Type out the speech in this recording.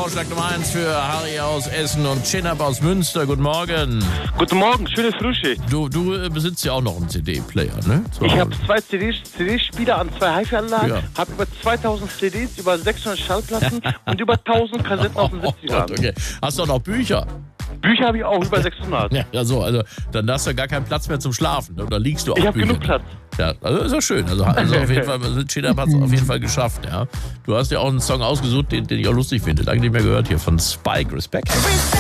Vorschlag Nummer 1 für Harry aus Essen und Chinab aus Münster. Guten Morgen. Guten Morgen, schöne Frühschicht. Du besitzt ja auch noch einen CD-Player, ne? Ich habe 2 CD-Spieler an 2 HiFi-Anlagen, Ja. habe über 2000 CDs, über 600 Schallplatten und über 1000 Kassetten aus den 70ern. Okay. Hast du auch noch Bücher? Bücher habe ich auch über 600. Ja, so, also dann hast du gar keinen Platz mehr zum Schlafen. Ne? Oder liegst du auf Ich habe Büchern? genug Platz. Ja, also ist doch schön. Also auf jeden Fall, Chinab hat es auf jeden Fall geschafft. Ja. Du hast ja auch einen Song ausgesucht, den ich auch lustig finde. Lange nicht mehr gehört hier von Spike. Respekt.